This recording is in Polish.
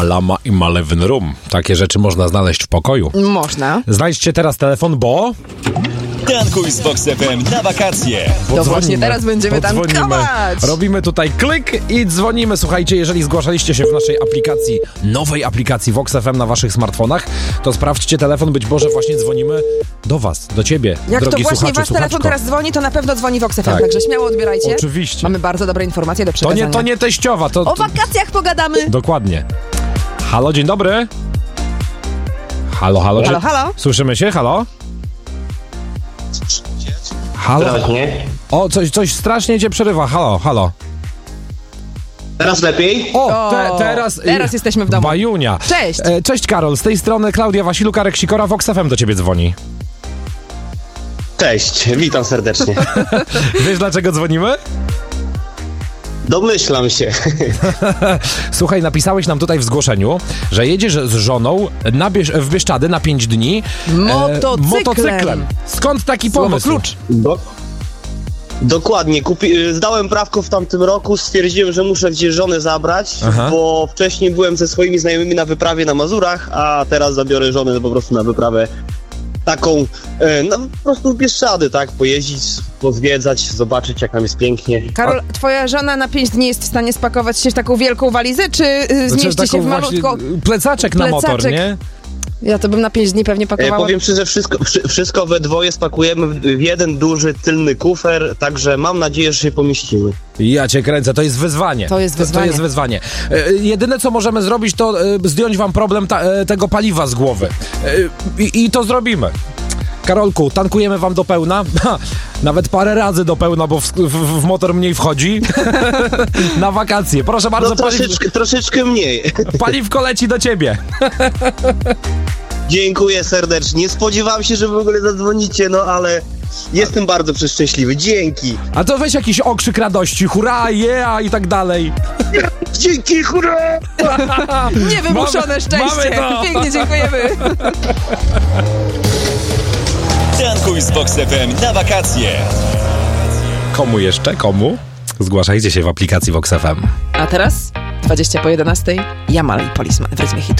Malama i Malewin Room. Takie rzeczy można znaleźć w pokoju. Można. Znajdźcie teraz telefon, bo... Tankuj z Vox FM na wakacje. To właśnie teraz będziemy tankować. Robimy tutaj klik i dzwonimy. Słuchajcie, jeżeli zgłaszaliście się w naszej aplikacji, nowej aplikacji Vox FM na waszych smartfonach, to sprawdźcie telefon, być może właśnie dzwonimy do was, do ciebie, Jak drogi to właśnie słuchaczu, wasz telefon słuchaczko. teraz dzwoni, to na pewno dzwoni Vox FM, Tak. także śmiało odbierajcie. Oczywiście. Mamy bardzo dobre informacje do przekazania. To nie teściowa, to... O wakacjach pogadamy. Dokładnie. Halo, dzień dobry. Halo. Halo. Słyszymy się? Halo? Halo? Strasznie. O, coś strasznie cię przerywa. Halo. Teraz lepiej? O, teraz jesteśmy w domu. Bajunia. Cześć. Cześć Karol, z tej strony Klaudia Wasiluk, Arek Sikora, Vox FM do ciebie dzwoni. Cześć, witam serdecznie. Wiesz dlaczego dzwonimy? Domyślam się. Słuchaj, napisałeś nam tutaj w zgłoszeniu, że jedziesz z żoną w Bieszczady na 5 dni motocyklem. Skąd taki pomysł? Klucz. Dokładnie, zdałem prawko w tamtym roku, stwierdziłem, że muszę gdzieś żonę zabrać, bo wcześniej byłem ze swoimi znajomymi na wyprawie na Mazurach, a teraz zabiorę żonę po prostu na wyprawę taką, no po prostu w Bieszczady, tak, pojeździć, pozwiedzać, zobaczyć jak tam jest pięknie. Karol, twoja żona na 5 dni jest w stanie spakować się w taką wielką walizę, czy zmieści się w malutką... Plecaczek na motor, nie? Ja to bym na 5 dni pewnie pakowała. Powiem szczerze, wszystko we dwoje spakujemy w jeden duży tylny kufer, także mam nadzieję, że się pomieścimy. Ja cię kręcę, to jest wyzwanie. To jest wyzwanie. Jedyne co możemy zrobić, to zdjąć wam problem tego paliwa z głowy. I to zrobimy. Karolku, tankujemy wam do pełna. Nawet parę razy do pełna, bo w motor mniej wchodzi. Na wakacje. Proszę bardzo. No troszeczkę mniej. Paliwko leci do ciebie. Dziękuję serdecznie. Nie spodziewałem się, że w ogóle zadzwonicie, no ale jestem bardzo przeszczęśliwy. Dzięki. A to weź jakiś okrzyk radości. Hurra, yeah i tak dalej. Dzięki, hurra! Niewymuszone szczęście. Pięknie dziękujemy. Tankuj z Vox FM na wakacje. Komu jeszcze? Komu? Zgłaszajcie się w aplikacji Vox FM. A teraz 20 po 11. Jamal i Policeman w rytmie hitu.